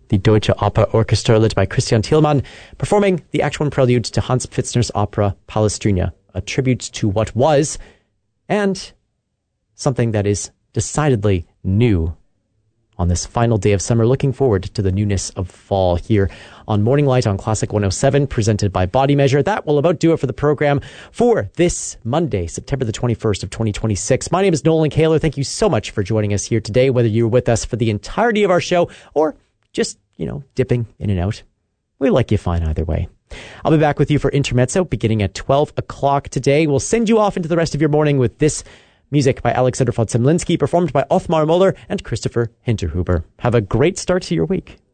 the Deutsche Oper Orchestra led by Christian Thielmann, performing the Act 1 prelude to Hans Pfitzner's opera Palestrina, a tribute to what was, and something that is decidedly new on this final day of summer. Looking forward to the newness of fall here on Morning Light on Classic 107, presented by Body Measure. That will about do it for the program for this Monday, September the 21st of 2026. My name is Nolan Kaler. Thank you so much for joining us here today, whether you were with us for the entirety of our show or just, dipping in and out. We like you fine either way. I'll be back with you for Intermezzo beginning at 12 o'clock today. We'll send you off into the rest of your morning with this music by Alexander von Zemlinsky, performed by Othmar Muller and Christopher Hinterhuber. Have a great start to your week.